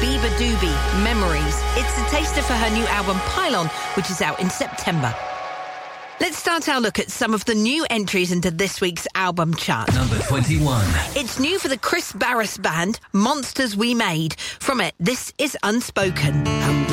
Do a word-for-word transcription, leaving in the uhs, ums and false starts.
Biba Doobie, Memories. It's a taster for her new album Pylon, which is out in September. Let's start our look at some of the new entries into this week's album chart. Number twenty-one. It's new for the Chris Barris Band, Monsters We Made. From it, this is Unspoken.